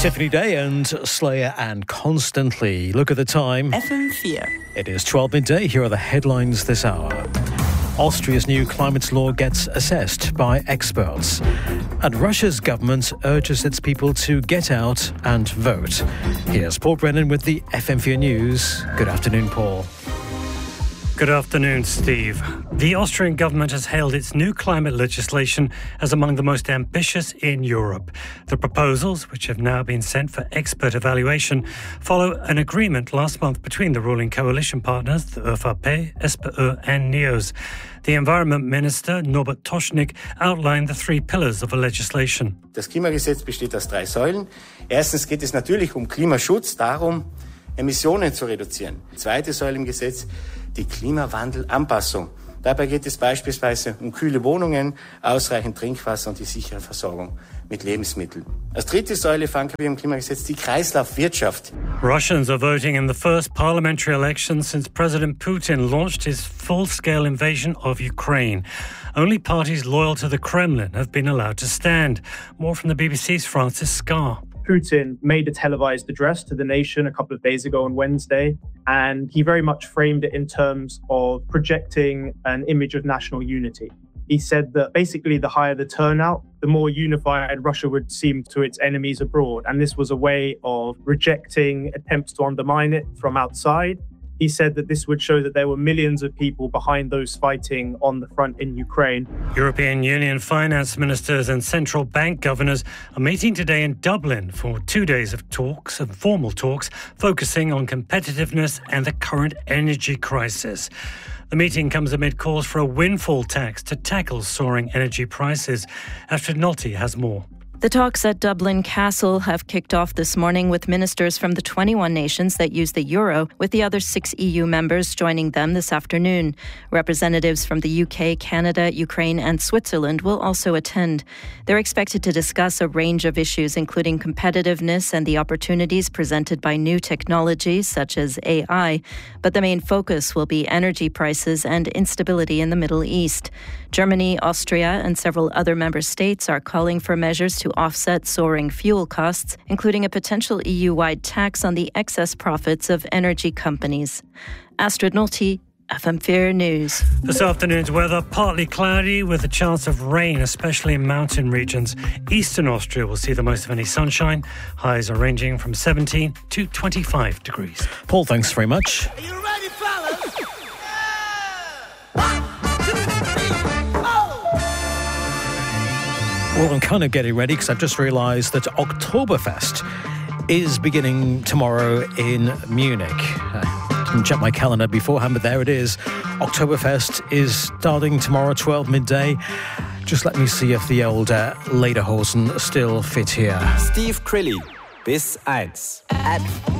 Tiffany Day and Slayer and Constantly. Look at the time. FM4. It is 12 midday. Here are the headlines this hour. Austria's new climate law gets assessed by experts. And Russia's government urges its people to get out and vote. Here's Paul Brennan with the FM4 News. Good afternoon, Paul. Good afternoon, Steve. The Austrian government has hailed its new climate legislation as among the most ambitious in Europe. The proposals, which have now been sent for expert evaluation, follow an agreement last month between the ruling coalition partners, the ÖVP, SPÖ and NEOS. The Environment Minister, Norbert Toschnig, outlined the three pillars of the legislation. Das Klimagesetz besteht aus 3 Säulen. Erstens geht es natürlich um Klimaschutz, darum, Emissionen zu reduzieren. Die zweite Säule im Gesetz, die Klimawandelanpassung. Dabei geht es beispielsweise um kühle Wohnungen, ausreichend Trinkwasser und die sichere Versorgung mit Lebensmitteln. Als dritte Säule verankern wir im Klimagesetz die Kreislaufwirtschaft. Russians are voting in the first parliamentary election since President Putin launched his full-scale invasion of Ukraine. Only parties loyal to the Kremlin have been allowed to stand. More from the BBC's Francis Scarr. Putin made a televised address to the nation a couple of days ago on Wednesday, and he very much framed it in terms of projecting an image of national unity. He said that basically the higher the turnout, the more unified Russia would seem to its enemies abroad. And this was a way of rejecting attempts to undermine it from outside. He said that this would show that there were millions of people behind those fighting on the front in Ukraine. European Union finance ministers and central bank governors are meeting today in Dublin for 2 days of talks, of formal talks, focusing on competitiveness and the current energy crisis. The meeting comes amid calls for a windfall tax to tackle soaring energy prices. Astrid Nolte has more. The talks at Dublin Castle have kicked off this morning with ministers from the 21 nations that use the euro, with the other 6 EU members joining them this afternoon. Representatives from the UK, Canada, Ukraine and Switzerland will also attend. They're expected to discuss a range of issues, including competitiveness and the opportunities presented by new technologies such as AI. But the main focus will be energy prices and instability in the Middle East. Germany, Austria and several other member states are calling for measures to offset soaring fuel costs, including a potential EU-wide tax on the excess profits of energy companies. Astrid Nolte, FM4 News. This afternoon's weather, partly cloudy with a chance of rain, especially in mountain regions. Eastern Austria will see the most of any sunshine. Highs are ranging from 17 to 25 degrees. Paul, thanks very much. Are you ready, fellas? Well, I'm kind of getting ready because I've just realised that Oktoberfest is beginning tomorrow in Munich. I didn't check my calendar beforehand, but there it is. Oktoberfest is starting tomorrow, 12 midday. Just let me see if the old Lederhosen still fit here. Steve Crilly, bis 1.